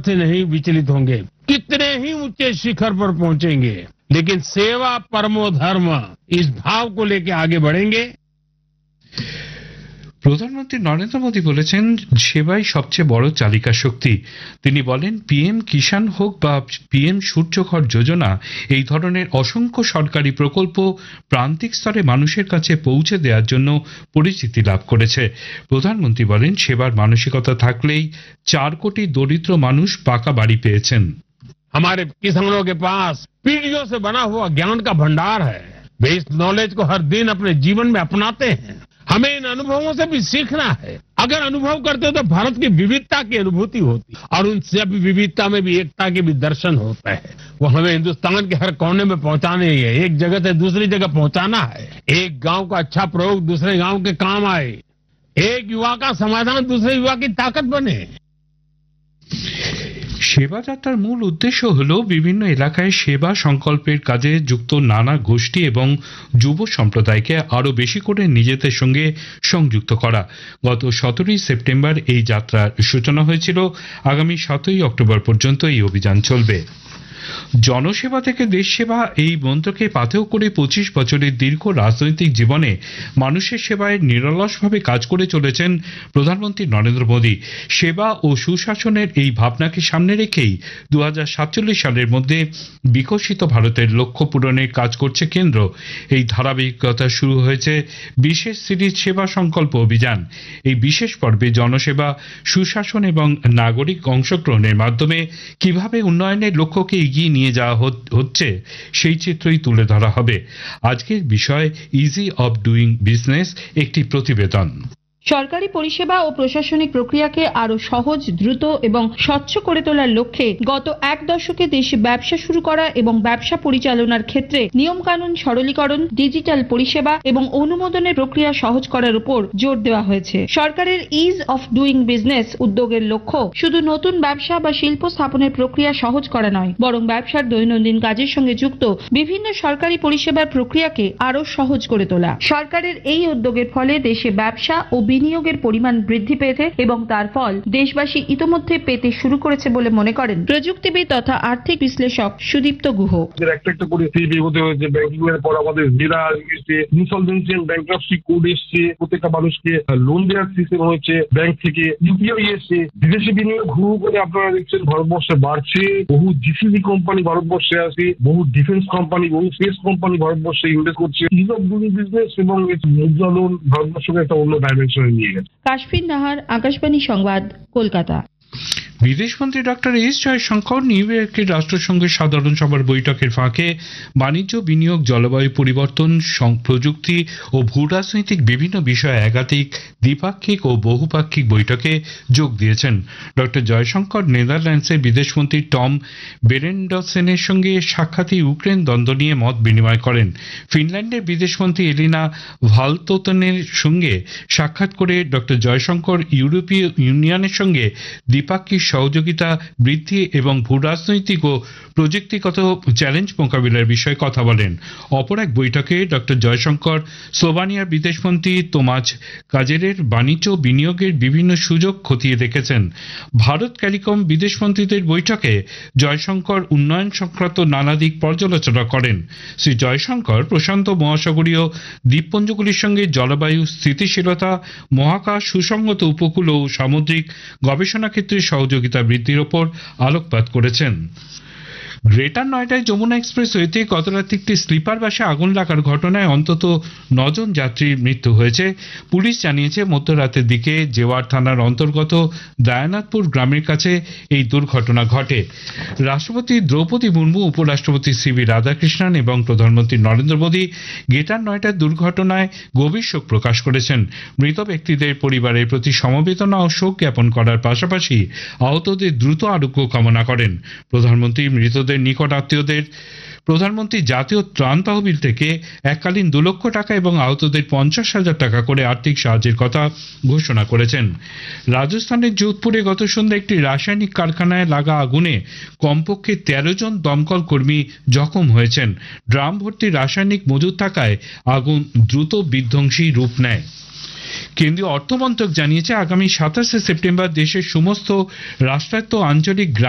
से नहीं विचलित होंगे, कितने ही ऊंचे शिखर पर पहुंचेंगे, लेकिन सेवा परमो धर्म इस भाव को लेके आगे बढ़ेंगे। প্রধানমন্ত্রী নরেন্দ্র মোদী বলেছেন সেবাই সবচেয়ে বড় চালিকা শক্তি। তিনি বলেন পিএম কিষাণ হোক বা পিএম সূর্যঘর যোজনা, এই ধরনের অসংখ্য সরকারি প্রকল্প প্রান্তিক স্তরে মানুষের কাছে পৌঁছে দেওয়ার জন্য পরিচিতি লাভ করেছে। প্রধানমন্ত্রী বলেন সেবার মানসিকতা থাকলেই 4 কোটি দরিদ্র মানুষ পাকা বাড়ি পেয়েছেন। हमारे किसानों के पास पीढ़ियों से बना हुआ ज्ञान का भंडार है। वे इस नॉलेज को हर दिन अपने जीवन में अपनाते हैं। हमें इन अनुभवों से भी सीखना है। अगर अनुभव करते हो तो भारत की विविधता की अनुभूति होती और उन सब विविधता में भी एकता के भी दर्शन होता है। वो हमें हिंदुस्तान के हर कोने में पहुंचाने ही है, एक जगह से दूसरी जगह पहुंचाना है। एक गांव का अच्छा प्रयोग दूसरे गांव के काम आए, एक युवा का समाधान दूसरे युवा की ताकत बने। সেবা যাত্রার মূল উদ্দেশ্য হল বিভিন্ন এলাকায় সেবা সংকল্পের কাজে যুক্ত নানা গোষ্ঠী এবং যুব সম্প্রদায়কে আরো বেশি করে নিজেদের সঙ্গে সংযুক্ত করা। গত 17 সেপ্টেম্বর এই যাত্রার সূচনা হয়েছিল। আগামী 7 অক্টোবর পর্যন্ত এই অভিযান চলবে। জনসেবা থেকে দেশ সেবা এই মন্ত্রকে পাথেয় করে 25 বছরের দীর্ঘ রাজনৈতিক জীবনে মানুষের সেবায় নিরলসভাবে কাজ করে চলেছেন প্রধানমন্ত্রী নরেন্দ্র মোদী। সেবা ও সুশাসনের এই ভাবনাকে সামনে রেখেই 2047 সালের মধ্যে বিকশিত ভারতের লক্ষ্য পূরণের কাজ করছে কেন্দ্র। এই ধারাবাহিকতা শুরু হয়েছে বিশেষ সিরিজ সেবা সংকল্প অভিযান। এই বিশেষ পর্বে জনসেবা, সুশাসন এবং নাগরিক অংশগ্রহণের মাধ্যমে কিভাবে উন্নয়নের লক্ষ্যকে এগিয়ে নিয়ে যাওয়া হচ্ছে সেই চিত্রই তুলে ধরা হবে। আজকের বিষয় ইজি অফ ডুইং বিজনেস, একটি প্রতিবেদন। সরকারি পরিষেবা ও প্রশাসনিক প্রক্রিয়াকে আরো সহজ, দ্রুত এবং স্বচ্ছ করে তোলার লক্ষ্যে গত 1 দশকে দেশে ব্যবসা শুরু করা এবং ব্যবসা পরিচালনার ক্ষেত্রে নিয়মকানুন সরলীকরণ, ডিজিটাল পরিষেবা এবং অনুমোদনের প্রক্রিয়া সহজ করার উপর জোর দেওয়া হয়েছে। সরকারের ইজ অফ ডুইং বিজনেস উদ্যোগের লক্ষ্য শুধু নতুন ব্যবসা বা শিল্প স্থাপনের প্রক্রিয়া সহজ করা নয়, বরং ব্যবসার দৈনন্দিন কাজের সঙ্গে যুক্ত বিভিন্ন সরকারি পরিষেবার প্রক্রিয়াকে আরো সহজ করে তোলা। সরকারের এই উদ্যোগের ফলে দেশে ব্যবসা ও বিনিয়োগের পরিমাণ বৃদ্ধি পেয়েছে এবং তার ফল দেশবাসী ইতোমধ্যে পেতে শুরু করেছে বলে মনে করেন প্রযুক্তিবিদ তথা আর্থিক বিশ্লেষক সুদীপ্ত গুহ। একটা করে এগোতে হয়েছে। ব্যাংকিং এর পর আমাদের জেরা এসেছে, ইনসলভেন্সি এন্ড ব্যাংক্রাপসি কোড এসেছে, প্রত্যেকটা মানুষকে লোন দেওয়ার সিস্টেম হয়েছে, ব্যাংক থেকে ইউপিআই এসেছে, বিদেশি বিনিয়োগ হু করে আপনারা দেখছেন ভারতবর্ষে বাড়ছে। বহু জিসিসি কোম্পানি ভারতবর্ষে আছে, বহু ডিফেন্স কোম্পানি, বহু স্পেস কোম্পানি ভারতবর্ষে ইনভেস্ট করছে। ইজ অফ ডুইং বিজনেস এবং মুদ্রা লোন ভারতবর্ষকে একটা অন্য ডাইমেনশনে নিয়ে গেছে। কাশফিন নাহার, আকাশবাণী সংবাদ, কলকাতা। বিদেশমন্ত্রী ডক্টর এস জয়শঙ্কর নিউ ইয়র্কের রাষ্ট্রসংঘের সাধারণ সভার বৈঠকের ফাঁকে বাণিজ্য, বিনিয়োগ, জলবায়ু পরিবর্তন, প্রযুক্তি ও ভূরাজনৈতিক বিভিন্ন বিষয়ে একাধিক দ্বিপাক্ষিক ও বহুপাক্ষিক বৈঠকে যোগ দিয়েছেন। ডক্টর জয়শঙ্কর নেদারল্যান্ডসের বিদেশমন্ত্রী টম বেরেন্ডসেনের সঙ্গে সাক্ষাৎে ইউক্রেন দ্বন্দ্ব নিয়ে মত বিনিময় করেন। ফিনল্যান্ডের বিদেশমন্ত্রী এলিনা ভালতোনেনের সঙ্গে সাক্ষাৎ করে ডক্টর জয়শঙ্কর ইউরোপীয় ইউনিয়নের সঙ্গে দ্বিপাক্ষিক সহযোগিতা বৃদ্ধি এবং ভূরাজনৈতিক ও প্রযুক্তিগত চ্যালেঞ্জ মোকাবিলার বিষয়ে কথা বলেন। অপর এক বৈঠকে ডক্টর জয়শঙ্কর স্লোভানিয়ার বিদেশমন্ত্রী তোমাজ কাজেরের বাণিজ্য বিনিয়োগের বিভিন্ন সুযোগ খতিয়ে দেখেছেন। ভারত ক্যারিকম বিদেশমন্ত্রীদের বৈঠকে জয়শঙ্কর উন্নয়ন সংক্রান্ত নানা দিক পর্যালোচনা করেন। শ্রী জয়শঙ্কর প্রশান্ত মহাসাগরীয় দ্বীপপুঞ্জগুলির সঙ্গে জলবায়ু স্থিতিশীলতা, মহাকাশ, সুসংগত উপকূল ও সামুদ্রিক গবেষণা ক্ষেত্রে সহযোগিতা বৃদ্ধির ওপর আলোকপাত করেছেন। গ্রেটার নয়ডায় যমুনা এক্সপ্রেসওয়েতে গত রাতে একটি স্লিপার বাসে আগুন লাগার ঘটনায় অন্তত 9 জন যাত্রীর মৃত্যু হয়েছে। পুলিশ জানিয়েছে মধ্যরাতের দিকে জেওয়ার থানার অন্তর্গত দায়ানাথপুর গ্রামের কাছে এই দুর্ঘটনা ঘটে। রাষ্ট্রপতি দ্রৌপদী মুর্মু, উপরাষ্ট্রপতি সিভি রাধাকৃষ্ণন এবং প্রধানমন্ত্রী নরেন্দ্র মোদী গ্রেটার নয়ডার দুর্ঘটনায় গভীর শোক প্রকাশ করেছেন। মৃত ব্যক্তিদের পরিবারের প্রতি সমবেদনা ও শোক জ্ঞাপন করার পাশাপাশি আহতদের দ্রুত আরোগ্য কামনা করেন। প্রধানমন্ত্রী মৃতদের নিকট আত্মীয়দের প্রধানমন্ত্রী জাতীয় ত্রাণ তহবিল থেকে এককালীন 2 লক্ষ টাকা এবং আহতদের 50,000 টাকা করে আর্থিক সাহায্যের কথা ঘোষণা করেছেন। রাজস্থানের যোধপুরে গত সন্ধ্যায় একটি রাসায়নিক কারখানায় লাগা আগুনে কমপক্ষে 13 জন দমকল কর্মী জখম হয়েছেন। ড্রাম ভর্তি রাসায়নিক মজুদ থাকায় আগুন দ্রুত বিধ্বংসী রূপ নেয়। কেন্দ্রীয় অর্থমন্ত্রক জানিয়েছে আগামী 27 সেপ্টেম্বর দেশের সমস্ত রাষ্ট্রায়ত্ত আঞ্চলিক